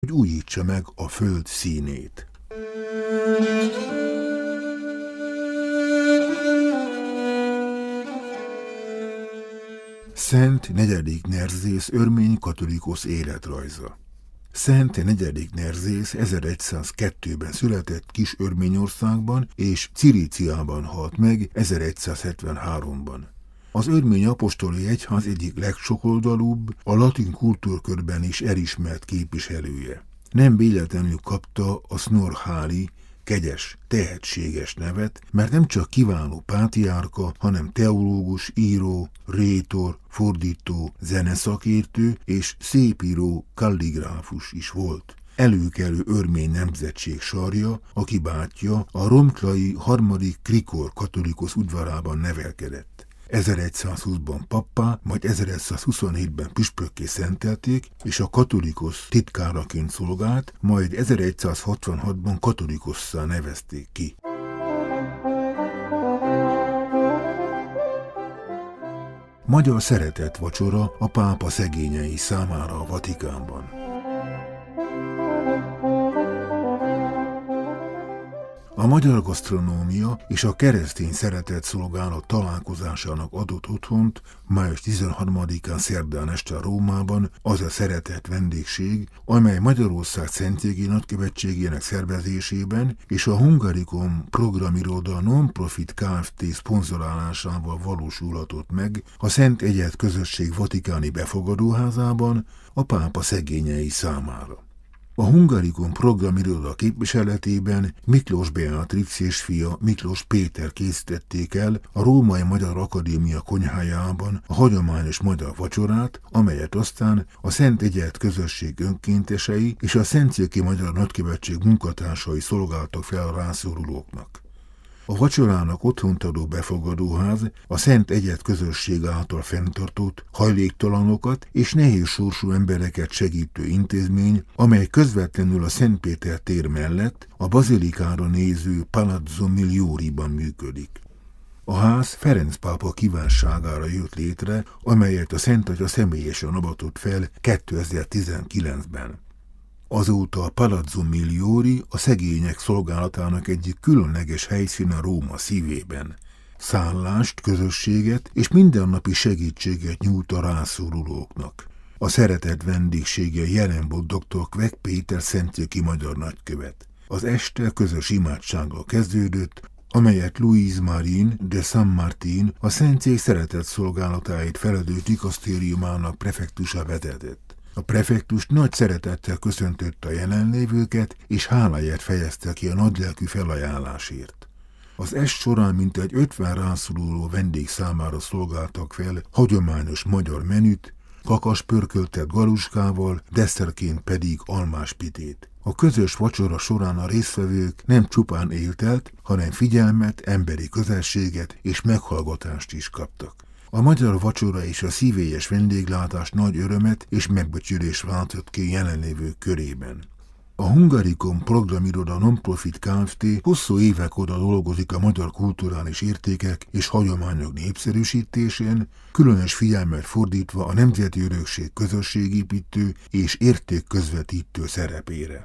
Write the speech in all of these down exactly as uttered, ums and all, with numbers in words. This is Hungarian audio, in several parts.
hogy újítsa meg a föld színét. Szent negyedik Nerzész örmény katolikus életrajza. Szent negyedik Nerzész ezeregyszázkettőben született Kis Örményországban és Cilíciában halt meg ezeregyszázhetvenháromban. Az örmény apostoli egyház egyik legsokoldalúbb, a latin kultúrkörben is elismert képviselője. Nem véletlenül kapta a Snorháli, kegyes, tehetséges nevet, mert nem csak kiváló pátriárka, hanem teológus, író, rétor, fordító, zeneszakértő és szépíró, kalligráfus is volt. Előkelő örmény nemzetség sarja, aki bátyja a romklai harmadik Krikor katolikus udvarában nevelkedett. ezeregyszázhúszban pappá, majd ezeregyszázhuszonhétben püspökké szentelték, és a katolikus titkáraként szolgált, majd ezeregyszázhatvanhatban katolikusszá nevezték ki. Magyar szeretett vacsora a pápa szegényei számára a Vatikánban. A magyar gasztronómia és a keresztény szeretett szolgálat találkozásának adott otthont május tizenharmadikán szerdán este Rómában az a szeretett vendégség, amely Magyarország Szentségi Nagykövetségének szervezésében és a Hungarikum programiroda non-profit Kft. Szponzorálásával valósulhatott meg a Szent Egyed Közösség vatikáni befogadóházában a pápa szegényei számára. A Hungarikum programiroda képviseletében Miklós Beatrix és fia Miklós Péter készítették el a Római Magyar Akadémia konyhájában a hagyományos magyar vacsorát, amelyet aztán a Szent Egyed Közösség önkéntesei és a Szentszéki Magyar Nagykövetség munkatársai szolgáltak fel a rászorulóknak. A vacsorának otthont adó befogadóház a Szent Egyed Közösség által fenntartott hajléktalanokat és nehéz sorsú embereket segítő intézmény, amely közvetlenül a Szent Péter tér mellett a bazilikára néző Palazzo Miglioriban működik. A ház Ferenc pápa kívánságára jött létre, amelyet a Szent Atya személyesen avatott fel kétezer-tizenkilencben. Azóta a Palazzo Migliori a szegények szolgálatának egyik különleges helyszíne Róma szívében. Szállást, közösséget és mindennapi segítséget nyújt a rászorulóknak. A szeretett vendégsége jelen volt dr. Kvek Péter szentszéki magyar nagykövet. Az este közös imádsággal kezdődött, amelyet Louise Marin de San Martin, a Szentszék szeretett szolgálatáért felelős dikasztériumának prefektusa vezetett. A prefektus nagy szeretettel köszöntötte a jelenlévőket, és háláját fejezte ki a nagylelkű felajánlásért. Az est során mintegy ötven rászoruló vendég számára szolgáltak fel hagyományos magyar menüt, kakas pörköltet galuskával, desszerként pedig almáspitét. A közös vacsora során a résztvevők nem csupán éltelt, hanem figyelmet, emberi közelséget és meghallgatást is kaptak. A magyar vacsora és a szívélyes vendéglátás nagy örömet és megbecsülést váltott ki jelenlévők körében. A Hungarikum programiroda non-profit Kft. Hosszú évek óta dolgozik a magyar kulturális értékek és hagyományok népszerűsítésén, különös figyelmet fordítva a nemzeti örökség közösségépítő és értékközvetítő szerepére.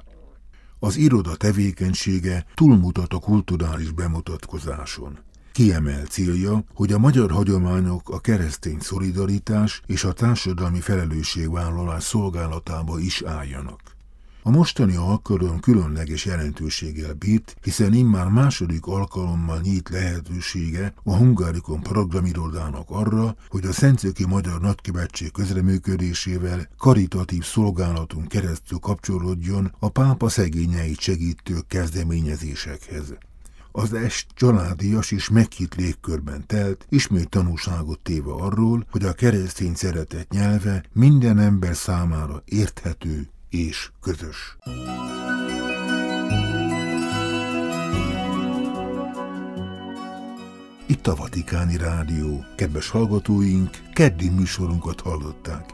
Az iroda tevékenysége túlmutat a kulturális bemutatkozáson. Kiemelt célja, hogy a magyar hagyományok a keresztény szolidaritás és a társadalmi felelősségvállalás szolgálatába is álljanak. A mostani alkalom különleges jelentőséggel bírt, hiszen immár második alkalommal nyílt lehetősége a Hungarikum programirodának arra, hogy a Szentszéki Magyar Nagykövetség közreműködésével karitatív szolgálaton keresztül kapcsolódjon a pápa szegényeit segítő kezdeményezésekhez. Az est családias és meghitt légkörben telt, ismét tanúságot téve arról, hogy a keresztény szeretet nyelve minden ember számára érthető és közös. Itt a Vatikáni Rádió. Kedves hallgatóink, keddi műsorunkat hallották.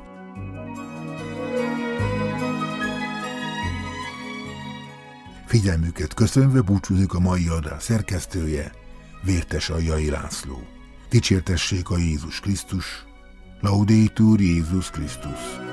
Figyelmüket köszönve búcsúzik a mai adás szerkesztője, Vértes Aljai László. Dicsértessék a Jézus Krisztus, Laudetur Jézus Krisztus.